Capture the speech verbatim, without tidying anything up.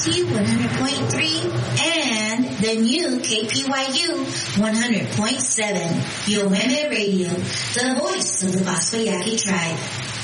one hundred point three and the new K P Y U one hundred point seven. Yoembe Radio, the voice of the Gospel Yaqui tribe.